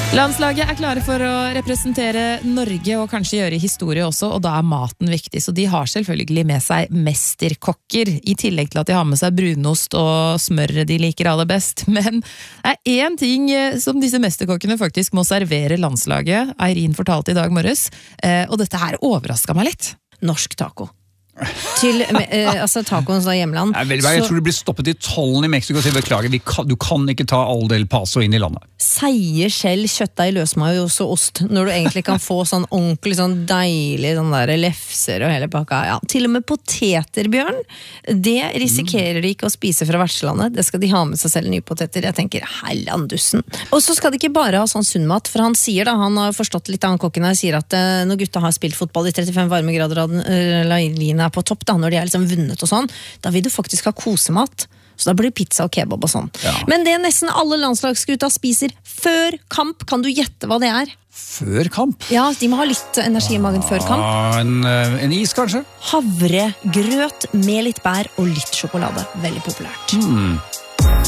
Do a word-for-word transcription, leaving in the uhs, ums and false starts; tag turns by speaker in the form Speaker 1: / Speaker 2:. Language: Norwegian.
Speaker 1: Landslaget er klare for å representere Norge og kanskje gjøre historie også, og da er maten viktig, så de har selvfølgelig med seg mesterkokker, i tillegg til at de har med seg brunost og smøret de liker aller best. Men det er en ting som disse mesterkokkene faktisk må servere landslaget, Eirin fortalte i dag morges, og dette her overrasket meg litt.
Speaker 2: Norsk taco. Til eh, altså tacoens hjemland.
Speaker 3: Nei, vel, jeg tror du blir stoppet i tollen i Mexico og sier beklager, vi kan, du kan ikke ta all del paso inn i landet.
Speaker 2: Seie skjell, kjøttdeig, løsmajos og ost, når du egentlig kan få sånn ordentlig sånn deilig sånn der lefser og hele pakka. Ja, til og med poteter, Bjørn, det risikerer de ikke å spise fra vertslandet. Det skal de ha med seg selv nye poteter. Jeg tenker, hellandussen. Og så skal de ikke bare ha sånn sunnmat, for han sier da, han har forstått litt av han kokken her, sier at uh, når gutta har spilt fotball i trettifem varmegrader og uh, Eirin er på topp da, når de er liksom vunnet og sånn, da vil du faktisk ha kosemat. Så da blir det pizza og kebab og sånn. Ja. Men det nesten alle landslagsgutta spiser før kamp, kan du gjette hva det er?
Speaker 3: Før kamp?
Speaker 2: Ja, de må ha litt energi i magen før kamp.
Speaker 3: Ah, en, en is kanskje?
Speaker 2: Havregrøt med litt bær og litt sjokolade. Veldig populært.
Speaker 3: Hmm.